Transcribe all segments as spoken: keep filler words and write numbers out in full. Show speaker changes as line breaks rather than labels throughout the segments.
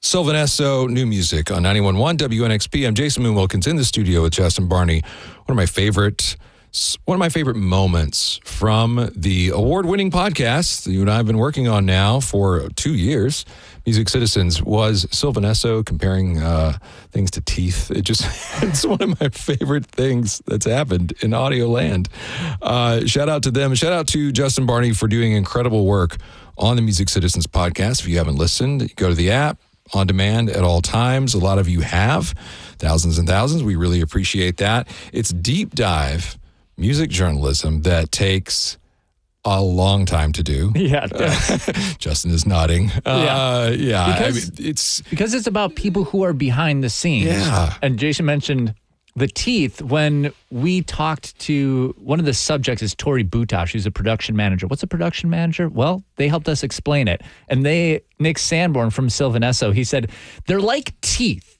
Sylvan Esso, new music on ninety-one point one W N X P. I'm Jason Moon Wilkins in the studio with Justin Barney. One of my favorite, one of my favorite moments from the award-winning podcast that you and I have been working on now for two years, Music Citizens, was Sylvan Esso comparing uh, things to teeth. It just, it's one of my favorite things that's happened in audio land. Uh, shout out to them. Shout out to Justin Barney for doing incredible work on the Music Citizens podcast. If you haven't listened, go to the app. On demand at all times. A lot of you have. Thousands and thousands. We really appreciate that. It's deep dive music journalism that takes a long time to do.
Yeah.
Uh, Justin is nodding. Uh, yeah. yeah
because,
I mean, it's,
because it's about people who are behind the scenes.
Yeah.
And Jason mentioned the teeth. When we talked to, one of the subjects is Tori Butash, who's a production manager. What's a production manager? Well, they helped us explain it. And they, Nick Sanborn from Sylvan Esso, he said, they're like teeth.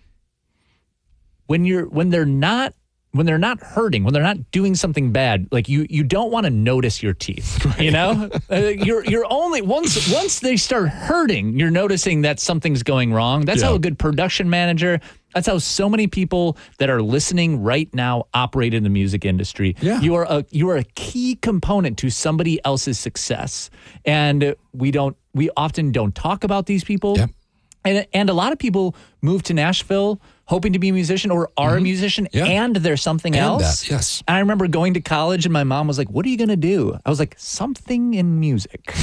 When you're, when they're not, when they're not hurting, when they're not doing something bad, like you, you don't want to notice your teeth, right. You know, uh, you're, you're only once, once they start hurting, you're noticing that something's going wrong. That's yeah. how a good production manager, that's how so many people that are listening right now operate in the music industry.
Yeah.
You are a, you are a key component to somebody else's success. And we don't, we often don't talk about these people.
Yeah.
And, and a lot of people move to Nashville hoping to be a musician or are mm-hmm. a musician
yeah.
and there's something
and
else.
That, yes.
And I remember going to college and my mom was like, what are you going to do? I was like, something in music.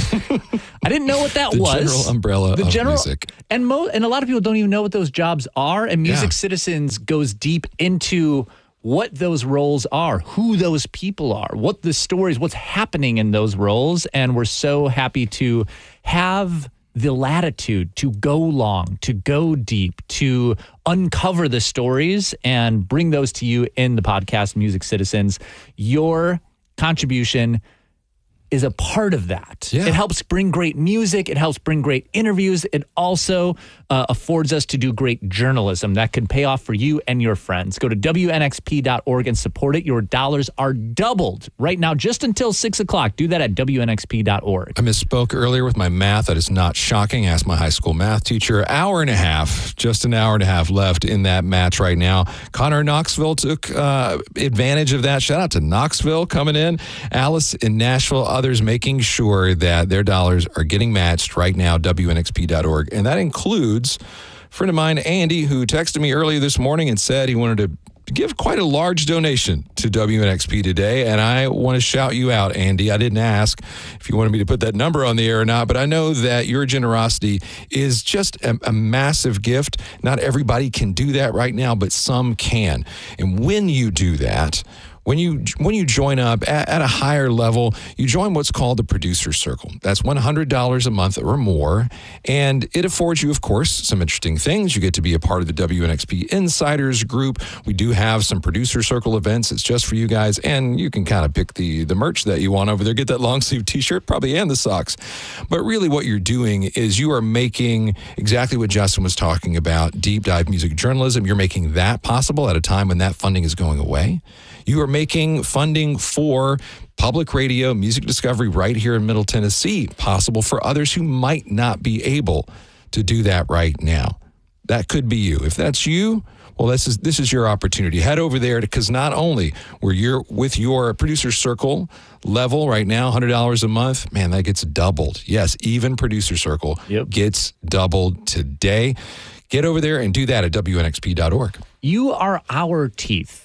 I didn't know what that
the
was.
The general umbrella
the
of
general,
music.
And, mo- and a lot of people don't even know what those jobs are. And Music yeah. Citizens goes deep into what those roles are, who those people are, what the stories, what's happening in those roles. And we're so happy to have the latitude to go long, to go deep, to uncover the stories and bring those to you in the podcast, Music Citizens. Your contribution is a part of that.
Yeah.
It helps bring great music. It helps bring great interviews. It also uh, affords us to do great journalism that can pay off for you and your friends. Go to W N X P dot org and support it. Your dollars are doubled right now, just until six o'clock. Do that at W N X P dot org.
I misspoke earlier with my math. That is not shocking. Ask my high school math teacher. Hour and a half, just an hour and a half left in that match right now. Connor Knoxville took uh, advantage of that. Shout out to Knoxville coming in. Alice in Nashville, others making sure that their dollars are getting matched right now, W N X P dot org. And that includes a friend of mine, Andy, who texted me earlier this morning and said he wanted to give quite a large donation to W N X P today. And I want to shout you out, Andy. I didn't ask if you wanted me to put that number on the air or not, but I know that your generosity is just a, a massive gift. Not everybody can do that right now, but some can. And when you do that, When you when you join up at, at a higher level, you join what's called the Producer Circle. That's one hundred dollars a month or more, and it affords you, of course, some interesting things. You get to be a part of the W N X P Insiders group. We do have some Producer Circle events. It's just for you guys, and you can kind of pick the, the merch that you want over there. Get that long sleeve T-shirt, probably, and the socks. But really what you're doing is you are making exactly what Justin was talking about, deep dive music journalism. You're making that possible at a time when that funding is going away. You are making funding for public radio, music discovery right here in Middle Tennessee possible for others who might not be able to do that right now. That could be you. If that's you, well, this is this is your opportunity. Head over there because not only were you with your Producer Circle level right now, one hundred dollars a month, man, that gets doubled. Yes, even Producer Circle
yep.
gets doubled today. Get over there and do that at W N X P dot org.
You are our teeth.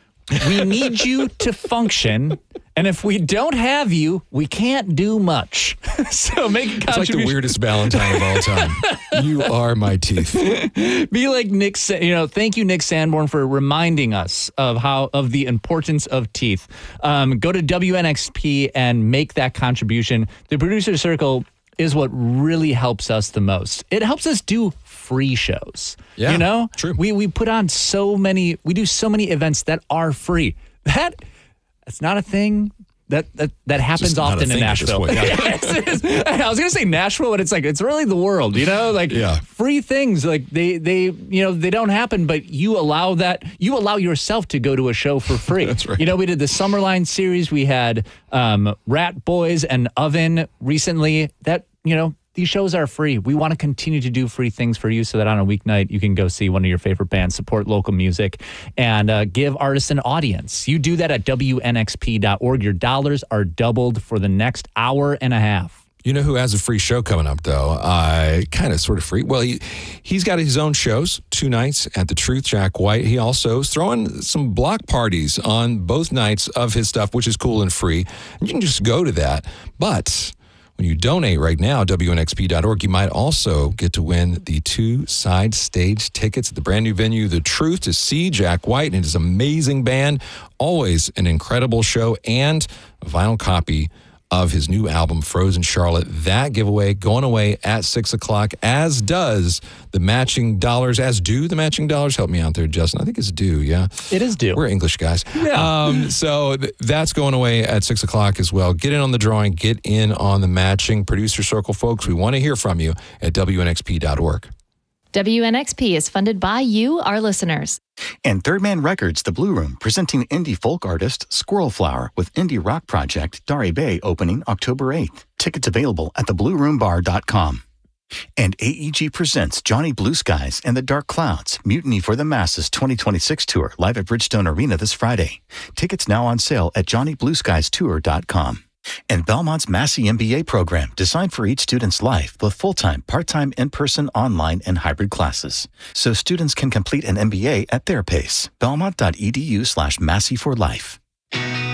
We need you to function, and if we don't have you, we can't do much. So make a contribution.
It's like the weirdest Valentine of all time. You are my teeth.
Be like Nick, you know, thank you, Nick Sanborn, for reminding us of how, of the importance of teeth. Um, go to W N X P and make that contribution. The Producer Circle is what really helps us the most. It helps us do free shows.
Yeah,
you know,
true.
We we put on so many, we do so many events that are free. That that's not a thing that that, that happens often in Nashville. Yeah. Yes, it is. I was gonna say Nashville, but it's like it's really the world, you know, like
yeah.
free things like they they you know they don't happen, but you allow that you allow yourself to go to a show for free.
That's right.
You know, we did the Summerline series. We had um, Rat Boys and Oven recently. That you know. These shows are free. We want to continue to do free things for you so that on a weeknight you can go see one of your favorite bands, support local music, and uh, give artists an audience. You do that at W N X P dot org. Your dollars are doubled for the next hour and a half.
You know who has a free show coming up, though? Uh, kind of sort of free. Well, he, he's got his own shows, two nights at The Truth, Jack White. He also is throwing some block parties on both nights of his stuff, which is cool and free. And you can just go to that. But when you donate right now, W N X P dot org, you might also get to win the two side stage tickets at the brand new venue, The Truth, to see Jack White and his amazing band. Always an incredible show, and a vinyl copy of his new album, Frozen Charlotte. That giveaway going away at six o'clock, as does the matching dollars, as do the matching dollars. Help me out there, Justin. I think it's due, yeah?
It is due.
We're English guys.
Yeah.
Um, so th- that's going away at six o'clock as well. Get in on the drawing. Get in on the matching. Producer Circle, folks, we want to hear from you at W N X P dot org.
W N X P is funded by you, our listeners.
And Third Man Records, The Blue Room, presenting indie folk artist Squirrel Flower with indie rock project Dari Bay opening October eighth. Tickets available at the blue room bar dot com. And A E G presents Johnny Blue Skies and the Dark Clouds, Mutiny for the Masses twenty twenty-six tour, live at Bridgestone Arena this Friday. Tickets now on sale at johnny blue skies tour dot com. And Belmont's Massey M B A program, designed for each student's life with full-time, part-time, in-person, online, and hybrid classes. So students can complete an M B A at their pace. Belmont dot E D U slash Massey for life.